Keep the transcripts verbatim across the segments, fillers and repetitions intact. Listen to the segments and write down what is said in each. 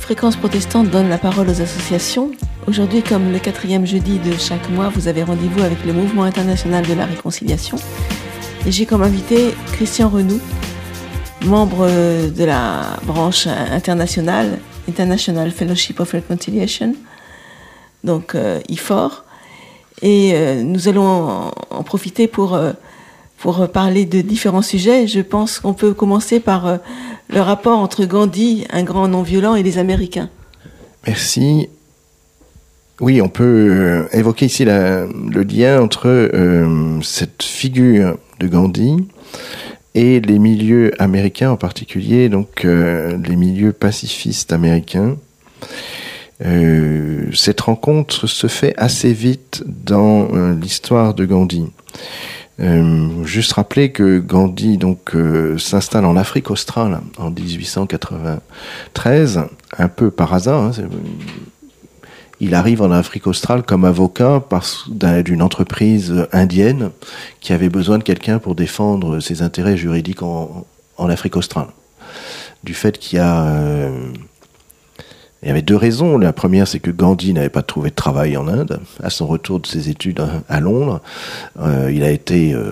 Fréquence protestante donne la parole aux associations. Aujourd'hui, comme le quatrième jeudi de chaque mois, vous avez rendez-vous avec le Mouvement international de la réconciliation. Et j'ai comme invité Christian Renoux, membre de la branche internationale, International Fellowship of Reconciliation, donc euh, I F O R. Et euh, nous allons en, en profiter pour, euh, pour parler de différents sujets. Je pense qu'on peut commencer par euh, le rapport entre Gandhi, un grand non-violent, et les Américains. Merci. Oui, on peut évoquer ici la, le lien entre euh, cette figure de Gandhi et les milieux américains en particulier, donc euh, les milieux pacifistes américains. Euh, cette rencontre se fait assez vite dans euh, l'histoire de Gandhi. Euh, juste rappeler que Gandhi donc euh, s'installe en Afrique australe en dix-huit cent quatre-vingt-treize, un peu par hasard. Hein, c'est, il arrive en Afrique australe comme avocat parce, d'un, d'une entreprise indienne qui avait besoin de quelqu'un pour défendre ses intérêts juridiques en, en Afrique australe. Du fait qu'il y a... Euh, il y avait deux raisons. La première, c'est que Gandhi n'avait pas trouvé de travail en Inde. À son retour de ses études à Londres, euh, il a été... Euh,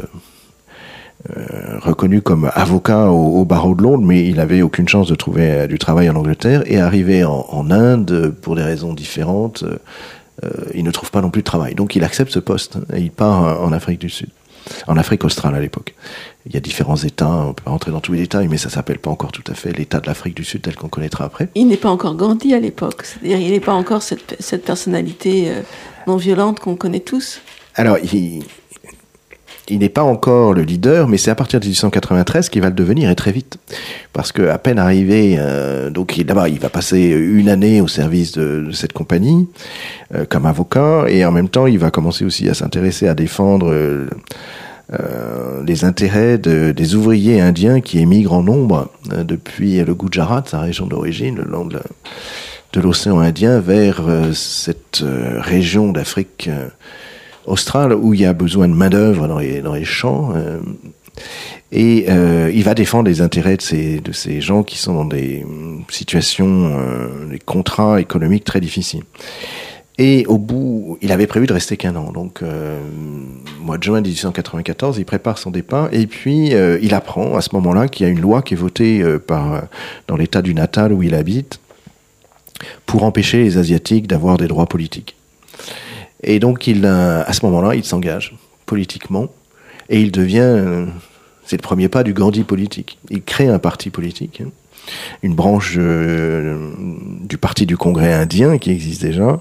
Euh, reconnu comme avocat au, au barreau de Londres, mais il n'avait aucune chance de trouver euh, du travail en Angleterre, et arrivé en, en Inde, pour des raisons différentes, euh, il ne trouve pas non plus de travail. Donc il accepte ce poste, et il part en Afrique du Sud, en Afrique australe à l'époque. Il y a différents États, on peut pas rentrer dans tous les détails, mais ça s'appelle pas encore tout à fait l'État de l'Afrique du Sud tel qu'on connaîtra après. Il n'est pas encore Gandhi à l'époque, c'est-à-dire il n'est pas encore cette, cette personnalité euh, non violente qu'on connaît tous. Alors, il... Il n'est pas encore le leader, mais c'est à partir de dix-huit cent quatre-vingt-treize qu'il va le devenir, et très vite. Parce que à peine arrivé, euh, donc il, d'abord il va passer une année au service de, de cette compagnie euh, comme avocat, et en même temps il va commencer aussi à s'intéresser à défendre euh, euh, les intérêts de, des ouvriers indiens qui émigrent en nombre euh, depuis le Gujarat, sa région d'origine, le long de, la, de l'océan Indien, vers euh, cette euh, région d'Afrique euh, australe, où il y a besoin de main-d'œuvre dans les, dans les champs, euh, et euh, il va défendre les intérêts de ces, de ces gens qui sont dans des situations, euh, des contrats économiques très difficiles. Et au bout, il avait prévu de rester qu'un an, donc euh, mois de juin dix-huit cent quatre-vingt-quatorze, il prépare son départ, et puis euh, il apprend à ce moment-là qu'il y a une loi qui est votée euh, par, dans l'état du Natal où il habite, pour empêcher les Asiatiques d'avoir des droits politiques. Et donc, il, à ce moment-là, il s'engage politiquement, et il devient, c'est le premier pas du Gandhi politique. Il crée un parti politique, une branche euh, du parti du Congrès indien qui existe déjà,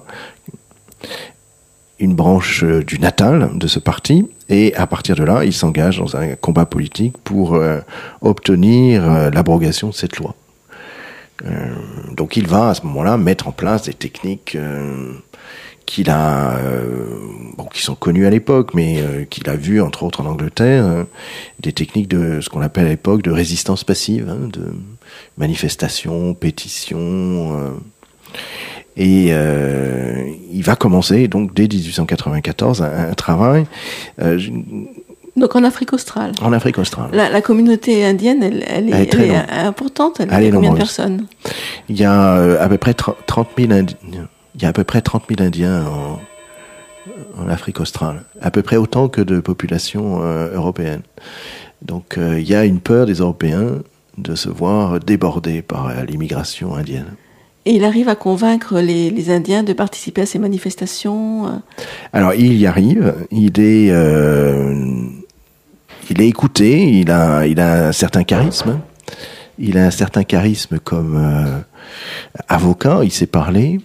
une branche du Natal de ce parti, et à partir de là, il s'engage dans un combat politique pour euh, obtenir euh, l'abrogation de cette loi. Euh, donc, il va à ce moment-là mettre en place des techniques euh, qu'il a, euh, bon, qui sont connues à l'époque, mais euh, qu'il a vues entre autres en Angleterre, euh, des techniques de ce qu'on appelle à l'époque de résistance passive, hein, de manifestation, pétition, euh, et euh, il va commencer donc dès dix-huit cent quatre-vingt-quatorze un, un travail. Euh, Donc en Afrique australe. En Afrique australe. La, la communauté indienne, elle, elle, est, elle est, elle est importante. Elle, elle est combien de personnes ? Il y a euh, à peu près trente mille Indiens. Il y a à peu près trente mille Indiens en, en Afrique australe, à peu près autant que de population euh, européenne. Donc euh, il y a une peur des Européens de se voir débordés par euh, l'immigration indienne. Et il arrive à convaincre les, les Indiens de participer à ces manifestations euh... Alors il y arrive, il est, euh, il est écouté, il a, il a un certain charisme, il a un certain charisme comme euh, avocat, il sait parler.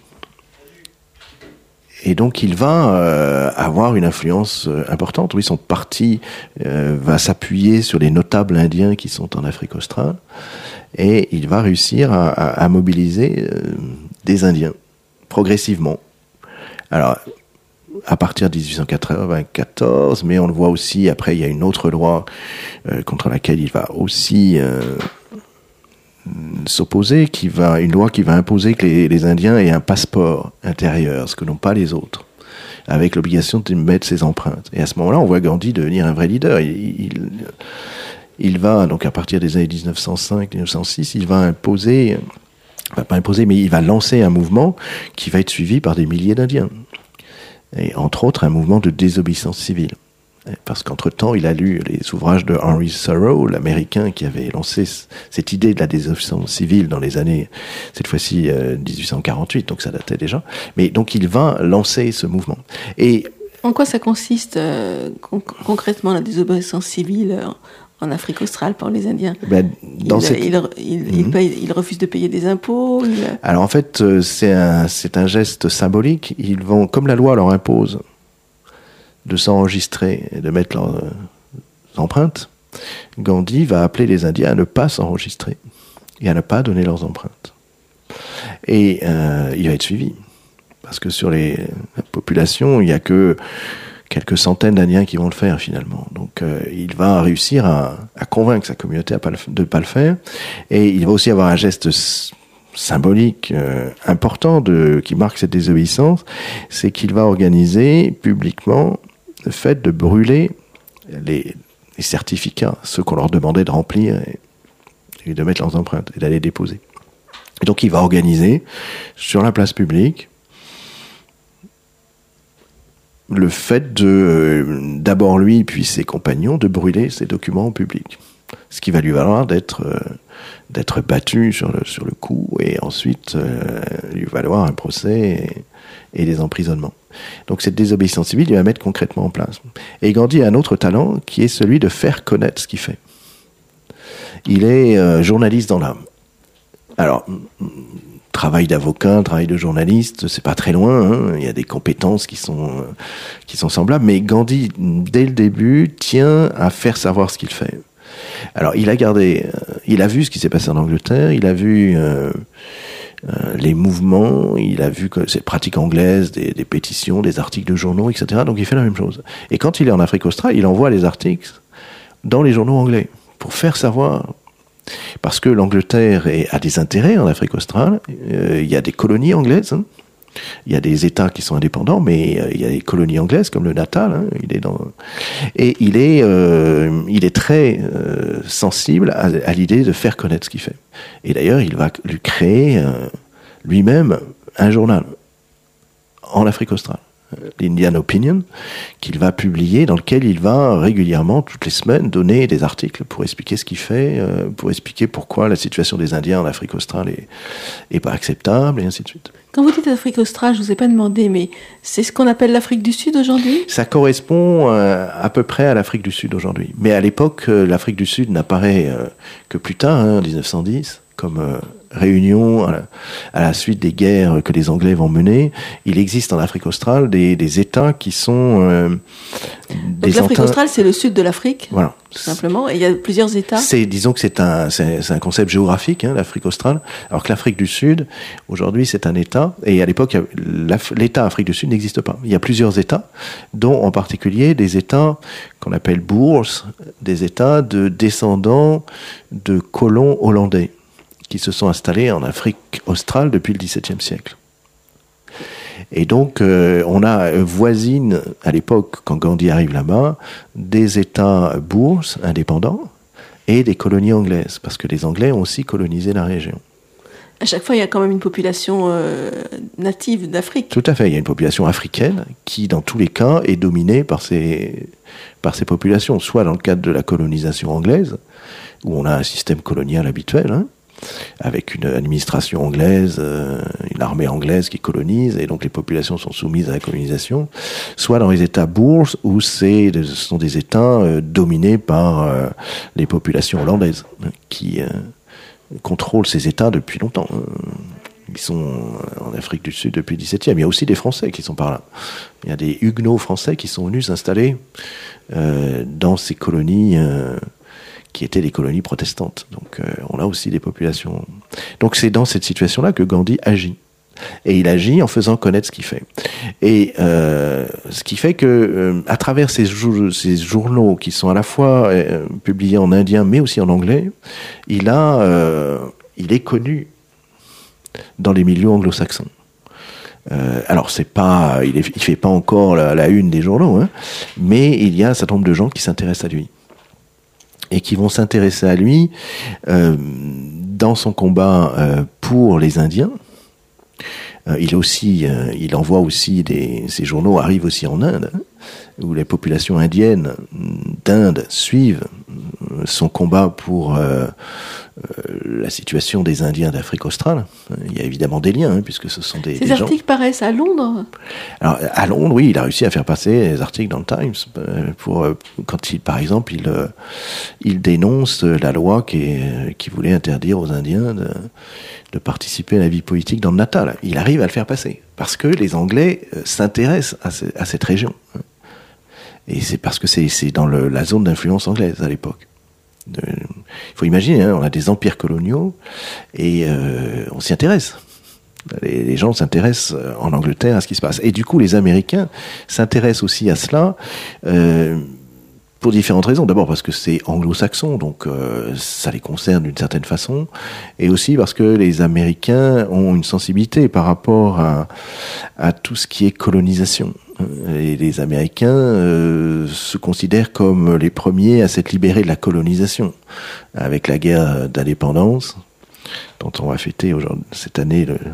Et donc il va euh, avoir une influence euh, importante. Oui, son parti euh, va s'appuyer sur les notables indiens qui sont en Afrique australe, et il va réussir à, à, à mobiliser euh, des Indiens progressivement. Alors, à partir de dix-huit cent quatre-vingt-quatorze, mais on le voit aussi, après il y a une autre loi euh, contre laquelle il va aussi euh, s'opposer, qui va, une loi qui va imposer que les, les Indiens aient un passeport intérieur, ce que n'ont pas les autres, avec l'obligation de mettre ses empreintes. Et à ce moment-là, on voit Gandhi devenir un vrai leader. Il, il, il va, donc à partir des années dix-neuf cent cinq dix-neuf cent six, il va imposer va pas imposer, mais il va lancer un mouvement qui va être suivi par des milliers d'Indiens. Et entre autres, un mouvement de désobéissance civile. Parce qu'entre-temps, il a lu les ouvrages de Henry Thoreau, l'Américain qui avait lancé cette idée de la désobéissance civile dans les années, cette fois-ci, euh, dix-huit cent quarante-huit, donc ça datait déjà. Mais donc il va lancer ce mouvement. Et en quoi ça consiste euh, con- concrètement la désobéissance civile en Afrique australe par les Indiens? Ben, dans il, cette... il, il, il, mmh. paye, il refuse de payer des impôts. Il... Alors en fait, c'est un, c'est un geste symbolique. Ils vont, comme la loi leur impose de s'enregistrer et de mettre leurs euh, empreintes, Gandhi va appeler les Indiens à ne pas s'enregistrer et à ne pas donner leurs empreintes. Et euh, il va être suivi. Parce que sur les, la population, il n'y a que quelques centaines d'Indiens qui vont le faire finalement. Donc euh, il va réussir à, à convaincre sa communauté de ne pas le faire. Et il va aussi avoir un geste symbolique euh, important de, qui marque cette désobéissance, c'est qu'il va organiser publiquement le fait de brûler les, les certificats, ceux qu'on leur demandait de remplir et, et de mettre leurs empreintes et d'aller déposer. Et donc il va organiser sur la place publique le fait de, euh, d'abord lui puis ses compagnons, de brûler ces documents au public. Ce qui va lui valoir d'être, euh, d'être battu sur le, sur le coup et ensuite euh, lui valoir un procès et, et des emprisonnements. Donc cette désobéissance civile, il va mettre concrètement en place. Et Gandhi a un autre talent qui est celui de faire connaître ce qu'il fait. Il est euh, journaliste dans l'âme. Alors, travail d'avocat, travail de journaliste, c'est pas très loin, hein. Il y a des compétences qui sont, euh, qui sont semblables, mais Gandhi, dès le début, tient à faire savoir ce qu'il fait. Alors, il a gardé, euh, il a vu ce qui s'est passé en Angleterre, il a vu euh, euh, les mouvements, il a vu que ces pratiques anglaises, des, des pétitions, des articles de journaux, et cetera. Donc, il fait la même chose. Et quand il est en Afrique australe, il envoie les articles dans les journaux anglais pour faire savoir. Parce que l'Angleterre est, a des intérêts en Afrique australe. Euh, il y a des colonies anglaises. Hein. Il y a des États qui sont indépendants, mais euh, il y a des colonies anglaises comme le Natal. Hein. Il est dans et il est euh, il est très euh, sensible à, à l'idée de faire connaître ce qu'il fait. Et d'ailleurs, il va lui créer euh, lui-même un journal en Afrique australe, l'Indian Opinion, qu'il va publier, dans lequel il va régulièrement, toutes les semaines, donner des articles pour expliquer ce qu'il fait, euh, pour expliquer pourquoi la situation des Indiens en Afrique australe est, est pas acceptable, et ainsi de suite. Quand vous dites Afrique australe, je ne vous ai pas demandé, mais c'est ce qu'on appelle l'Afrique du Sud aujourd'hui ? Ça correspond euh, à peu près à l'Afrique du Sud aujourd'hui. Mais à l'époque, euh, l'Afrique du Sud n'apparaît euh, que plus tard, hein, en dix-neuf cent dix, comme... Euh, réunion à la, à la suite des guerres que les Anglais vont mener. Il existe en Afrique australe des, des États qui sont... Euh, des Donc l'Afrique États... australe, c'est le sud de l'Afrique, voilà. Tout simplement, et il y a plusieurs États. C'est, disons que c'est un, c'est, c'est un concept géographique, hein, l'Afrique australe, alors que l'Afrique du Sud, aujourd'hui, c'est un État, et à l'époque, l'État Afrique du Sud n'existe pas. Il y a plusieurs États, dont en particulier des États qu'on appelle bourses, des États de descendants de colons hollandais, qui se sont installés en Afrique australe depuis le dix-septième siècle. Et donc, euh, on a voisine, à l'époque, quand Gandhi arrive là-bas, des États bourses indépendants et des colonies anglaises, parce que les Anglais ont aussi colonisé la région. À chaque fois, il y a quand même une population euh, native d'Afrique. Tout à fait, il y a une population africaine qui, dans tous les cas, est dominée par ces, par ces populations, soit dans le cadre de la colonisation anglaise, où on a un système colonial habituel, hein, avec une administration anglaise, euh, une armée anglaise qui colonise, et donc les populations sont soumises à la colonisation, soit dans les États bourses, où c'est, ce sont des États euh, dominés par euh, les populations hollandaises, hein, qui euh, contrôlent ces États depuis longtemps. Ils sont en Afrique du Sud depuis le dix-septième. Il y a aussi des Français qui sont par là. Il y a des Huguenots français qui sont venus s'installer euh, dans ces colonies... Euh, qui étaient des colonies protestantes. Donc euh, on a aussi des populations. Donc c'est dans cette situation-là que Gandhi agit. Et il agit en faisant connaître ce qu'il fait. Et euh, ce qui fait que, euh, à travers ces, jou- ces journaux qui sont à la fois euh, publiés en indien mais aussi en anglais, il a, euh, il est connu dans les milieux anglo-saxons. Euh, alors c'est pas, il, est, il fait pas encore la, la une des journaux, hein, mais il y a un certain nombre de gens qui s'intéressent à lui. Et qui vont s'intéresser à lui euh, dans son combat euh, pour les Indiens. Euh, il aussi, euh, il envoie aussi des, ces journaux arrivent aussi en Inde, hein, où les populations indiennes d'Inde suivent son combat pour euh, euh, la situation des Indiens d'Afrique australe. Il y a évidemment des liens, hein, puisque ce sont des, Ces des articles gens... paraissent à Londres. Alors, à Londres, oui, il a réussi à faire passer des articles dans le Times pour, quand il, par exemple, il, il dénonce la loi qui, est, qui voulait interdire aux Indiens de, de participer à la vie politique dans le Natal. Il arrive à le faire passer, parce que les Anglais s'intéressent à, ce, à cette région. Et c'est parce que c'est, c'est dans le, la zone d'influence anglaise à l'époque. Il faut imaginer, hein, on a des empires coloniaux et euh, on s'y intéresse. Les, les gens s'intéressent en Angleterre à ce qui se passe. Et du coup, les Américains s'intéressent aussi à cela euh, pour différentes raisons. D'abord parce que c'est anglo-saxon, donc euh, ça les concerne d'une certaine façon. Et aussi parce que les Américains ont une sensibilité par rapport à, à tout ce qui est colonisation. Et les Américains euh, se considèrent comme les premiers à s'être libérés de la colonisation, avec la guerre d'indépendance, dont on va fêter aujourd'hui, cette année le,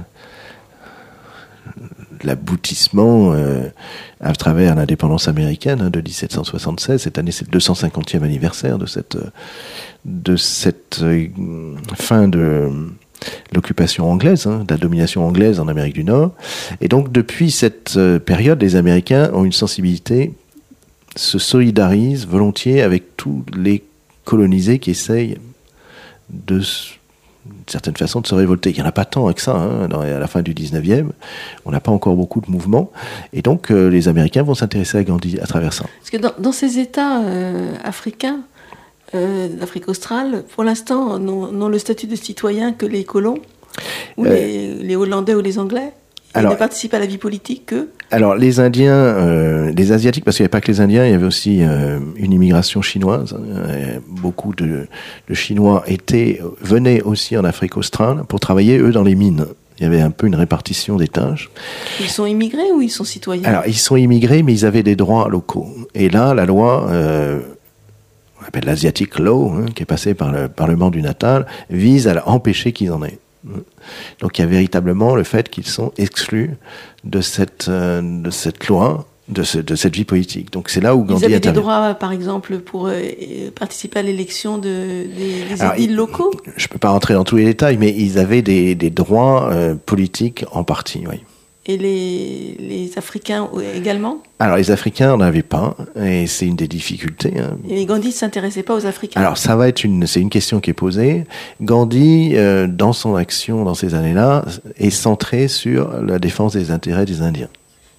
l'aboutissement euh, à travers l'indépendance américaine hein, de dix-sept cent soixante-seize. Cette année, c'est le deux cent cinquantième anniversaire de cette, de cette euh, fin de l'occupation anglaise, hein, de la domination anglaise en Amérique du Nord. Et donc, depuis cette euh, période, les Américains ont une sensibilité, se solidarisent volontiers avec tous les colonisés qui essayent de, d'une certaine façon, de se révolter. Il n'y en a pas tant que ça, hein, dans, à la fin du dix-neuvième. On n'a pas encore beaucoup de mouvements. Et donc, euh, les Américains vont s'intéresser à Gandhi à travers ça. Parce que dans, dans ces États euh, africains, Euh, d'Afrique australe, pour l'instant, n'ont, n'ont le statut de citoyen que les colons, ou euh, les, les Hollandais ou les Anglais. Ils alors, ne participent à la vie politique que... Alors, les Indiens, euh, les Asiatiques, parce qu'il n'y avait pas que les Indiens, il y avait aussi euh, une immigration chinoise. Euh, beaucoup de, de Chinois étaient, venaient aussi en Afrique australe pour travailler, eux, dans les mines. Il y avait un peu une répartition des tâches. Ils sont immigrés ou ils sont citoyens ? Alors, ils sont immigrés, mais ils avaient des droits locaux. Et là, la loi... Euh, on appelle l'Asiatic Law, hein, qui est passé par le Parlement du Natal, vise à empêcher qu'ils en aient. Donc il y a véritablement le fait qu'ils sont exclus de cette, euh, de cette loi, de, ce, de cette vie politique. Donc c'est là où Gandhi intervient. Ils avaient intervient. des droits, par exemple, pour euh, participer à l'élection de, des, des édiles locaux ? Je ne peux pas rentrer dans tous les détails, mais ils avaient des, des droits euh, politiques en partie, oui. Et les, les Africains également ? Alors, les Africains n'en avaient pas, et c'est une des difficultés. Hein. Et Gandhi ne s'intéressait pas aux Africains ? Alors, ça va être une, c'est une question qui est posée. Gandhi, euh, dans son action, dans ces années-là, est centré sur la défense des intérêts des Indiens.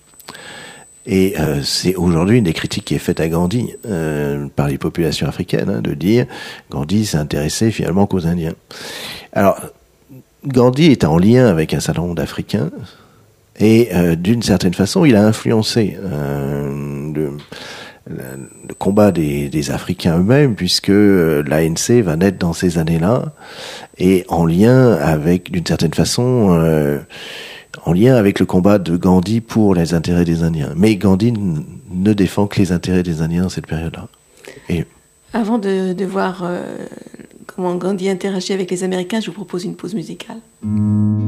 Et euh, c'est aujourd'hui une des critiques qui est faite à Gandhi euh, par les populations africaines, hein, de dire Gandhi s'est intéressé finalement qu'aux Indiens. Alors, Gandhi est en lien avec un certain nombre d'Africains, et euh, d'une certaine façon, il a influencé euh, le, le combat des, des Africains eux-mêmes, puisque euh, l'A N C va naître dans ces années-là, et en lien avec, d'une certaine façon, euh, en lien avec le combat de Gandhi pour les intérêts des Indiens. Mais Gandhi n- ne défend que les intérêts des Indiens dans cette période-là. Et... Avant de, de voir euh, comment Gandhi interagit avec les Américains, je vous propose une pause musicale.